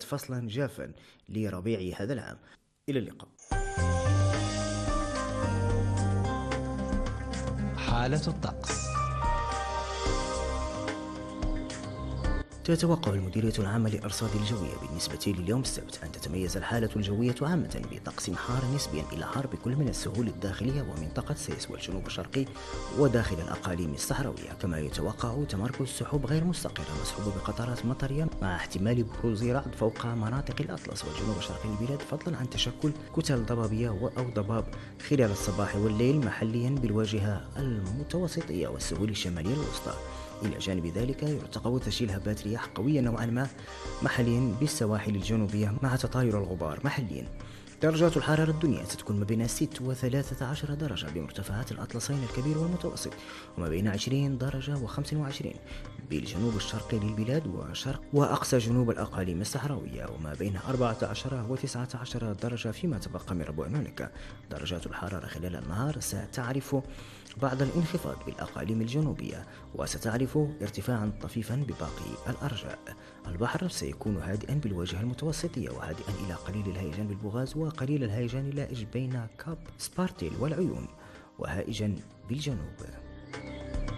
فصلا جافا لربيع هذا العام. إلى اللقاء. حالة الطقس. تتوقع المديرية العامة للأرصاد الجوية بالنسبة لليوم السبت أن تتميز الحالة الجوية عامة بطقس حار نسبيا إلى حار بكل من السهول الداخلية ومنطقة سيس والجنوب الشرقي وداخل الأقاليم الصحراوية، كما يتوقع تمركز سحب غير مستقرة مصحوبة بقطرات مطرية مع احتمال بروز رعد فوق مناطق الأطلس والجنوب الشرقي للبلاد، فضلا عن تشكل كتل ضبابية أو ضباب خلال الصباح والليل محليا بالواجهة المتوسطية والسهول الشمالية الوسطى. إلى جانب ذلك يرتقب تشكيل هبات رياح قوية نوعا ما محليا بالسواحل الجنوبية مع تطاير الغبار محليا. درجات الحرارة الدنيا ستكون ما بين 6 و 13 درجة بمرتفعات الأطلسين الكبير والمتوسط، وما بين 20 درجة و 25 بالجنوب الشرقي للبلاد وشرق وأقصى جنوب الأقاليم الصحراوية، وما بين 14 و 19 درجة فيما تبقى من ربوع المملكة. درجات الحرارة خلال النهار ستعرف بعض الانخفاض بالأقاليم الجنوبية، وستعرف ارتفاعا طفيفا بباقي الأرجاء. البحر سيكون هادئا بالواجهة المتوسطية وهادئا إلى قليل الهيجان بالبوغاز وقليل الهيجان اللائج بين كاب سبارتيل والعيون وهائجا بالجنوب.